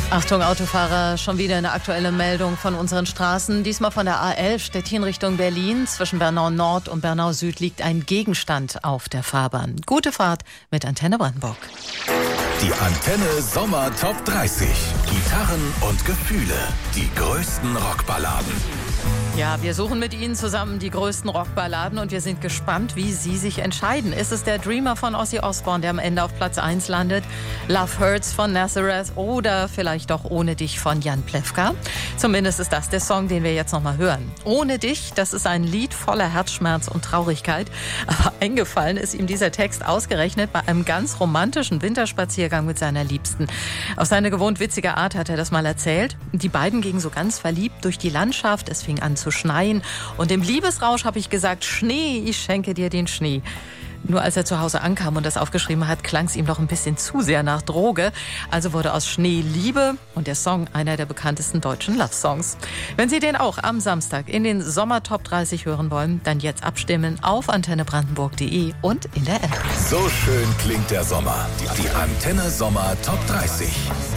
Achtung Autofahrer, schon wieder eine aktuelle Meldung von unseren Straßen. Diesmal von der A11 Stettin Richtung Berlin. Zwischen Bernau Nord und Bernau Süd liegt ein Gegenstand auf der Fahrbahn. Gute Fahrt mit Antenne Brandenburg. Die Antenne Sommer Top 30. Gitarren und Gefühle. Die größten Rockballaden. Ja, wir suchen mit Ihnen zusammen die größten Rockballaden und wir sind gespannt, wie Sie sich entscheiden. Ist es der Dreamer von Ozzy Osbourne, der am Ende auf Platz 1 landet? Love Hurts von Nazareth oder vielleicht doch Ohne dich von Jan Plewka? Zumindest ist das der Song, den wir jetzt noch mal hören. Ohne dich, das ist ein Lied voller Herzschmerz und Traurigkeit. Aber eingefallen ist ihm dieser Text ausgerechnet bei einem ganz romantischen Winterspaziergang mit seiner Liebsten. Auf seine gewohnt witzige Art hat er das mal erzählt. Die beiden gingen so ganz verliebt durch die Landschaft. Es fing an zu schneien. Und im Liebesrausch habe ich gesagt, Schnee, ich schenke dir den Schnee. Nur als er zu Hause ankam und das aufgeschrieben hat, klang es ihm noch ein bisschen zu sehr nach Droge. Also wurde aus Schnee Liebe und der Song einer der bekanntesten deutschen Love-Songs. Wenn Sie den auch am Samstag in den Sommer Top 30 hören wollen, dann jetzt abstimmen auf antennebrandenburg.de und in der App. So schön klingt der Sommer. Die Antenne Sommer Top 30.